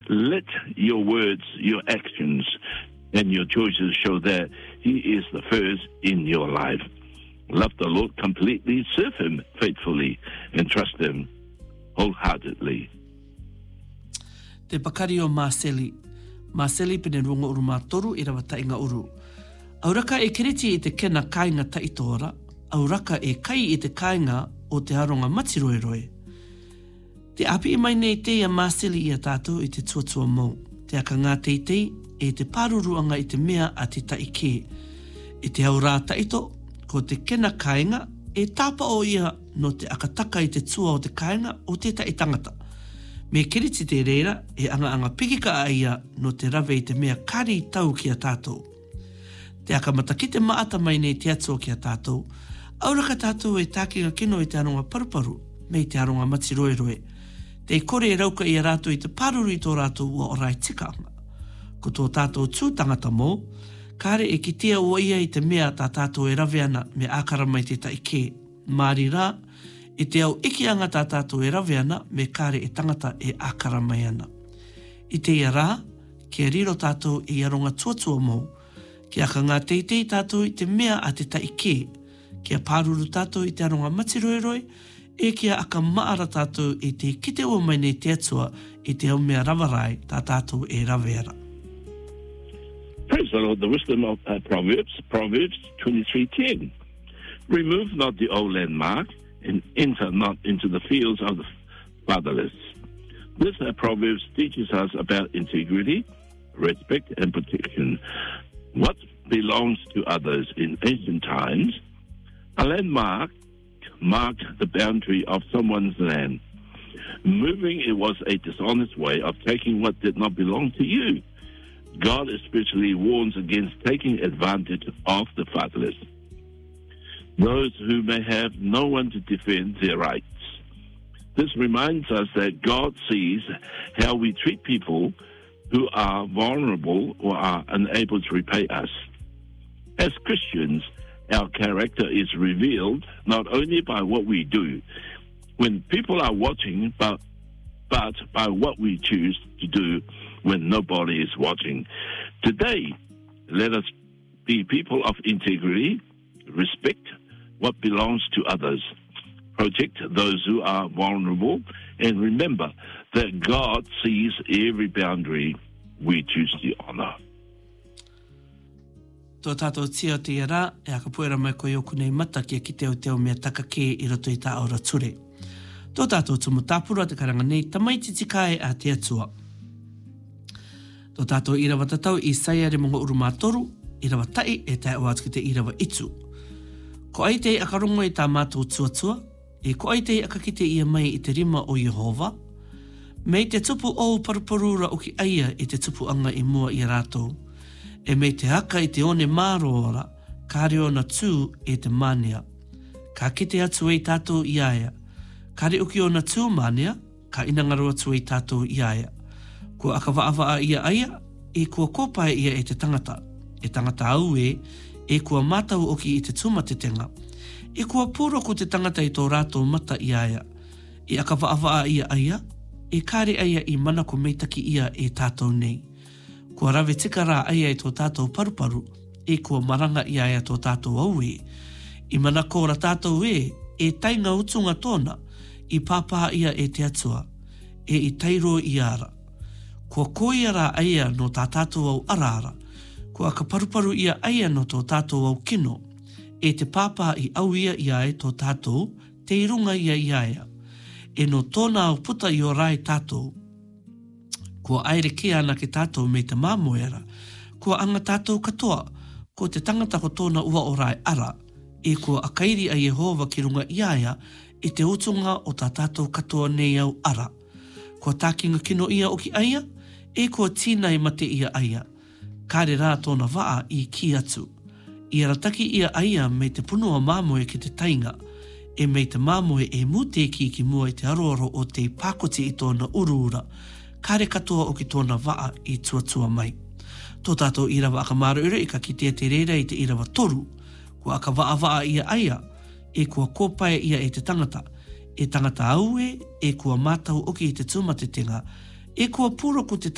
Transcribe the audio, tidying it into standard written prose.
Let your words, your actions, and your choices show that He is the first in your life. Love the Lord completely, serve Him faithfully, and trust Him wholeheartedly. Te pakari o Marceli. Marceli pene runga uru mātoru I rawa tainga uru. Auraka e kereti I te kena kāinga taitora, auraka e kai I te kāinga o te aronga matiroeroe. Te api I mai nei te a Marceli I a tātou I te tuatua mou. Te aka ngā teitei e te pāruruanga I te mea a te taike. E te aurā taito, ko te kena kāinga, e tāpa o ia no te akataka I te tua o te kāinga o te tai tangata. Me keriti te reira, e anga pikika a ia no te rawe I te mea kari tau ki a tātou. Te aka mataki te maata mai nei te atua ki a tātou, auraka tātou e tākinga kino I te aronga paruparu, me te aronga matiroeroe. Te kore e rauka I a rātou I te paruru I tō rātou ua orai tikaanga. Ko tō tātou tū tangata mō, kare e kitea ua ia I te mea tā tātou e rawe ana me ākara mai te taike. Māri rā, e te au iki anga tā tātou e rawe ana me kare e tangata e ākara mai ana. I te ia rā, kia riro tātou I aronga tuatua mō, kia ka ngā teitei tātou I te mea a te taike, kia pāruru tātou I te aronga matiroeroe, e kia aka maara tātou I te kite o mai nei te atua I te au mea rawarai tā tātou e rawe ara. Praise the Lord, the wisdom of Proverbs 23:10. Remove not the old landmark, and enter not into the fields of the fatherless. This Proverbs teaches us about integrity, respect, and protection. What belongs to others in ancient times, a landmark marked the boundary of someone's land. Moving it was a dishonest way of taking what did not belong to you. God especially warns against taking advantage of the fatherless, those who may have no one to defend their rights. This reminds us that God sees how we treat people who are vulnerable or are unable to repay us. As Christians, our character is revealed not only by what we do when people are watching, but by what we choose to do when nobody is watching. Today, let us be people of integrity, respect what belongs to others, protect those who are vulnerable, and remember that God sees every boundary we choose to honor. Tō tātou tia o te iara, e aka puera mai koe oku nei mata kia ki teo teo mea takake I roto I tā aura ture. Tō tātou tumu tāpura te karanga nei tamaititi kai a te atua. Tō tātou irawa tatau I saia re mongo uru mātoru, irawa tai e tai o atu ki te irawa itu. Ko ai te akarongo I tā mātou tuatua, e ko ai te akakite ia mai I te rima o Jehova, mei te tupu o paruparura o ki aia I te tupu anga I mua I rātou, e mei te haka I te one māro ora, ka reo na tū e te mānia. Ka kite atu e tātou I aia, ka reo ki o na tū mānia, ka inangaro atu e tātou I aia. Kua aka waawaa ia aia, e kua kōpae ia e te tangata. E tangata au e kua mātau oki I te tūmatetenga. E kua pūroko te tangata I tō rātou mata I aia. E aka waawaa ia aia, e kāre aia I mana ko meitaki ia e tātou nei. Kua rawe tika rā aia I tō tātou paruparu, e kua maranga I aia tō tātou au I mana kōra tātou e tainga utunga tōna, I pāpaha ia e te atua, e I tairo I ara. Kua koia rā aia no tā tātou au arara, kua ka paruparu ia aia no tō tātou au kino, e te pāpā I au ia iae tō tātou, te irunga ia iaia, e no tōna au puta I o rai tātou. Kua aere ke ana ke tātou me te māmoera, kua anga tātou katoa, ko te tangata ko tōna ua o rai ara, e kua akairi a Jehova ki runga iaia, e te utunga o tā tātou katoa nei au ara. Kua tākinga kino ia o ki aia, e kua tīnai mate ia aia. Kāre rā tōna waa I ki atu. I arataki ia aia me te punua māmoe ki te tainga, e me te māmoe e mūteki ki mua I te aroaro o te pākoti I tōna uruura, kāre katoa o ki tōna waa I tuatua mai. Tō tātou irawa aka māruira I ka kitea te reira I te irawa toru, kua aka waa ia aia, e kua kōpae ia e te tangata, e tangata aue, e kua mātau oki I te tūmatetenga, e kua pūroko te